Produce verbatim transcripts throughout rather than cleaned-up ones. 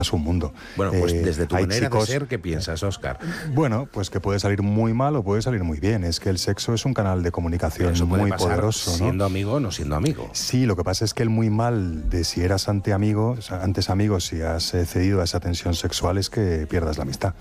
es un mundo. Bueno, pues Eh, desde tu hay manera chicos- de ser, ¿qué piensas, Óscar? Bueno, pues que puede salir muy mal o puede salir muy bien. Es que el sexo es un canal de comunicación Eso puede muy pasar poderoso, ¿no? siendo amigo o no siendo amigo. Sí, lo que pasa es que el muy mal de si eras ante amigo, o sea, antes amigo, si has eh, cedido a esa tensión sexual, es que pierdas la amistad.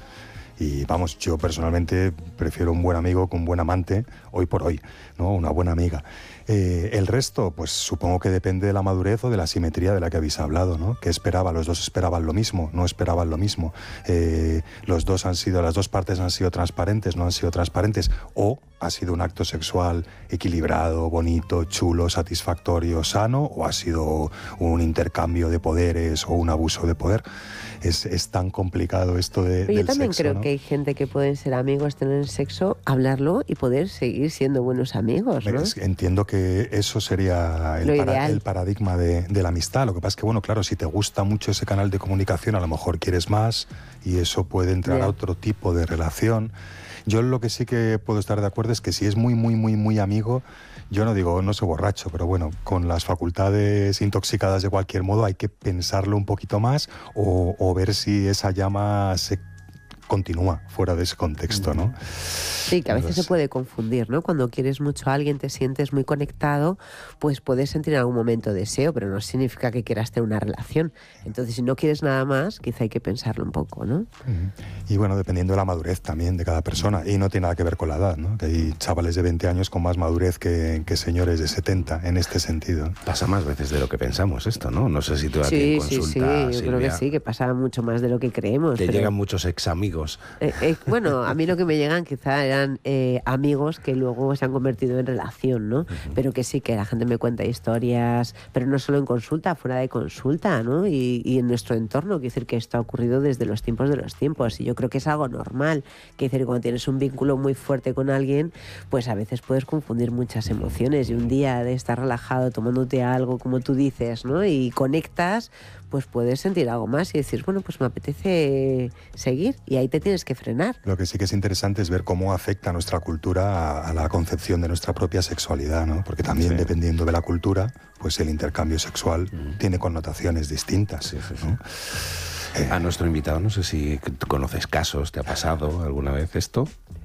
Y vamos, yo personalmente prefiero un buen amigo que un buen amante, hoy por hoy, ¿no? Una buena amiga. Eh, el resto, pues supongo que depende de la madurez o de la simetría de la que habéis hablado, ¿no? ¿Qué esperaba? Los dos esperaban lo mismo, no esperaban lo mismo. Eh, los dos han sido, las dos partes han sido transparentes, no han sido transparentes. O ha sido un acto sexual equilibrado, bonito, chulo, satisfactorio, sano, o ha sido un intercambio de poderes o un abuso de poder. Es, es tan complicado esto de, Pero yo del también sexo, creo ¿no? que hay gente que pueden ser amigos, tener sexo, hablarlo y poder seguir siendo buenos amigos, ¿no? Es- entiendo que eso sería Lo el, para- ideal. el paradigma de, de la amistad. Lo que pasa es que, bueno, claro, si te gusta mucho ese canal de comunicación, a lo mejor quieres más y eso puede entrar Ya. a otro tipo de relación. Yo lo que sí que puedo estar de acuerdo es que si es muy, muy, muy, muy amigo, yo no digo, no soy borracho, pero bueno, con las facultades intoxicadas de cualquier modo hay que pensarlo un poquito más o, o ver si esa llama se continúa fuera de ese contexto, ¿no? Sí, que a veces Entonces, se puede confundir, ¿no? Cuando quieres mucho a alguien, te sientes muy conectado, pues puedes sentir en algún momento deseo, pero no significa que quieras tener una relación. Entonces, si no quieres nada más, quizá hay que pensarlo un poco, ¿no? Ujú. Y bueno, dependiendo de la madurez también de cada persona. Y no tiene nada que ver con la edad, ¿no? Que hay chavales de veinte años con más madurez que, que señores de setenta en este sentido. Pasa más veces de lo que pensamos esto, ¿no? No sé si tú a ti en Sí, sí, sí, consulta, yo creo que Silvia, sí, que pasa mucho más de lo que creemos. te pero- llegan muchos ex amigos. Eh, eh, bueno, a mí lo que me llegan quizá eran eh, amigos que luego se han convertido en relación, ¿no? Uh-huh. Pero que sí, que la gente me cuenta historias, pero no solo en consulta, fuera de consulta, ¿no? Y, y en nuestro entorno, quiere decir que esto ha ocurrido desde los tiempos de los tiempos, y yo creo que es algo normal, quiere decir que cuando tienes un vínculo muy fuerte con alguien, pues a veces puedes confundir muchas emociones, y un día de estar relajado tomándote algo, como tú dices, ¿no? Y conectas, pues puedes sentir algo más y decir, bueno, pues me apetece seguir, y ahí te tienes que frenar. Lo que sí que es interesante es ver cómo afecta nuestra cultura a, a la concepción de nuestra propia sexualidad, ¿no? Porque también, sí, dependiendo de la cultura, pues el intercambio sexual mm. tiene connotaciones distintas, sí, sí, ¿no? Sí. Eh, a nuestro invitado, no sé si tú conoces casos, ¿te ha pasado alguna vez esto?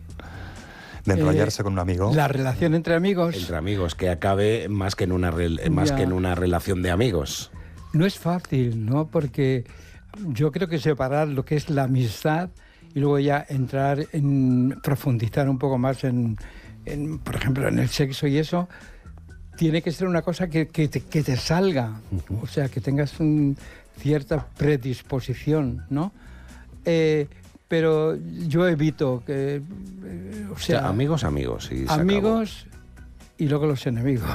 De enrollarse eh, con un amigo. La relación entre amigos. Entre amigos, que acabe más que en una, más que en una relación de amigos. No es fácil, ¿no? Porque yo creo que separar lo que es la amistad y luego ya entrar en profundizar un poco más en, en por ejemplo, en el sexo y eso, tiene que ser una cosa que, que, te, que te salga, uh-huh. O sea, que tengas un, cierta predisposición, ¿no? Eh, pero yo evito que... Eh, o, sea, o sea, amigos, amigos. Y amigos... y luego los enemigos.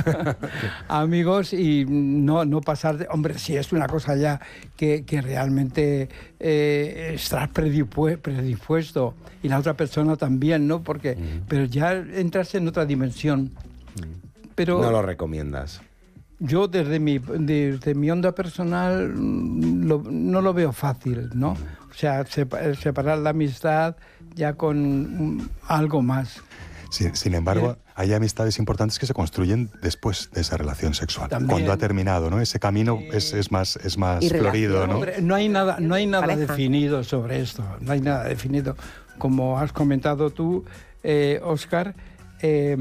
Amigos y no, no pasar de... Hombre, si es una cosa ya que, que realmente eh, estás predispu- predispuesto y la otra persona también, ¿no? Porque, uh-huh. Pero ya entras en otra dimensión. Uh-huh. Pero no lo recomiendas. Yo desde mi, desde mi onda personal lo, no lo veo fácil, ¿no? Uh-huh. O sea, separar la amistad ya con um, algo más. Sí, sin embargo, hay amistades importantes que se construyen después de esa relación sexual. También, cuando ha terminado, ¿no? Ese camino eh, es, es más, es más florido, ¿no? Hombre, no hay nada, no hay nada definido sobre esto. No hay nada definido. Como has comentado tú, eh, Óscar, eh,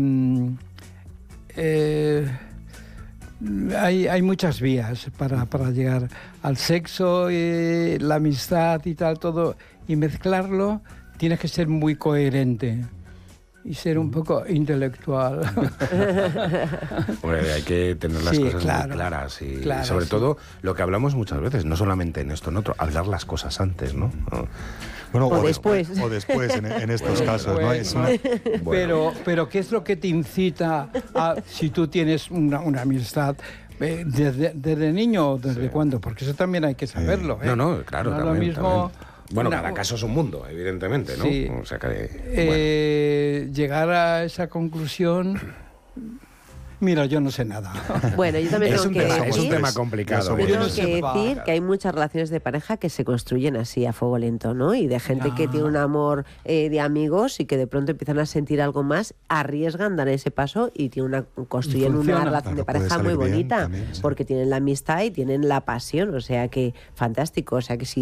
eh, hay, hay muchas vías para, para llegar al sexo, eh, la amistad y tal, todo. Y mezclarlo, tienes que ser muy coherente. Y ser un poco intelectual. Hombre, hay que tener las sí, cosas claro, muy claras. Y claro, sobre sí. todo, lo que hablamos muchas veces, no solamente en esto, en otro, hablar las cosas antes, ¿no? Bueno, o, o después. O, o después, en, en estos bueno, casos, ¿no? Es una... bueno. pero, pero, ¿qué es lo que te incita a, si tú tienes una, una amistad... Eh, desde, ¿Desde niño o desde sí. cuándo? Porque eso también hay que saberlo. ¿eh? No, no, claro, no también, lo mismo... También. Bueno, cada caso es un mundo, evidentemente, ¿no? Sí. O sea que, bueno. eh, llegar a esa conclusión... Mira, yo no sé nada. Bueno, yo también es, tengo un que tema, decir, es un tema complicado. Yo tengo que decir que hay muchas relaciones de pareja que se construyen así a fuego lento, ¿no? Y de gente no. que tiene un amor eh, de amigos y que de pronto empiezan a sentir algo más, arriesgan, dan ese paso y tienen una, construyen una relación claro, de pareja muy bonita, también, sí. Porque tienen la amistad y tienen la pasión, o sea que fantástico, o sea que si